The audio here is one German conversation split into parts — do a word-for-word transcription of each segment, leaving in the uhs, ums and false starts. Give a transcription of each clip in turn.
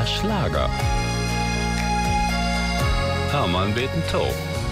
der Schlager. Hermann beten Tau.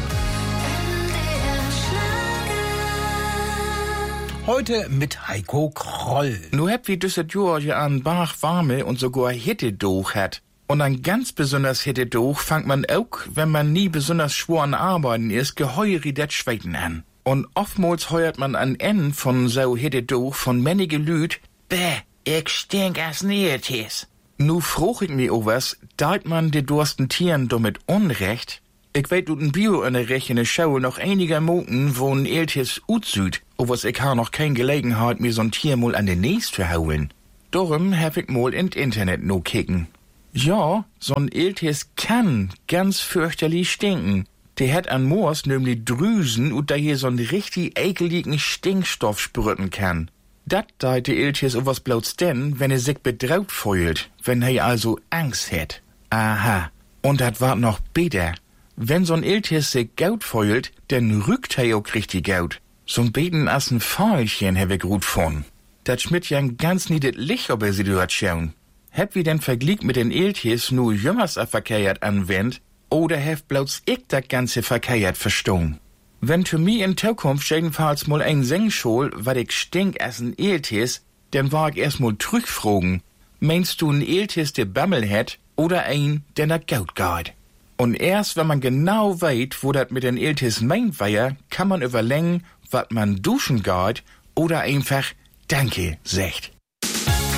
Heute mit Heiko Kroll. Nu habt wie düsset Jorge an Bach warme und sogar Hitte durch hat. Und ein ganz besonders Hitte durch fangt man auch, wenn man nie besonders schwor an Arbeiten ist, geheuri det Schweiten an. Und oftmals heuert man an Ende von so Hitte durch von männige Lüd, bäh, ich stink as Nähetes. Nu fruch ich mir was, deit man de dursten Tieren damit Unrecht. Ich weet du den Bio in der rechene Schau noch einiger Moten, wo ein Eltes utsüd, o was ich ha noch kein Gelegenheit, mir so'n Tier mal an den Nächst verhauen. Darum hab ich mal ins Internet no kicken. Ja, so'n Eltes kann ganz fürchterlich stinken. Der hat an Moors nämlich Drüsen und da hier so'n richtig ekeligen Stinkstoff sprüten kann. Dat deit de Eltes o was bloß denn, wenn er sich bedraut fühlt, wenn er also Angst hat. Aha, und dat war noch besser. Wenn so'n Eltes sich gaut feult, dann rückt er auch richtig gaut. So'n Beten as ein Pfeilchen hab ich gut von. Dat schmidt ja ein ganz niedet Licht, ob er sie dort schauen. Hab wie den Vergleich mit den Eltes nur jümmers a verkehrt anwendt, oder hab bloß ich dat ganze verkehrt verstungen? Wenn für mich in Zukunft jedenfalls mal ein Sengschol, wat ich stink as ein Eltes, dann war ich erst mal zurückfragen. Meinst du ein Eltes, der Bammel hat, oder ein, der na gaut geht? Und erst wenn man genau weet, wo dat mit den Eltes meint war, kann man überlegen, wat man duschen geht oder einfach Danke sagt.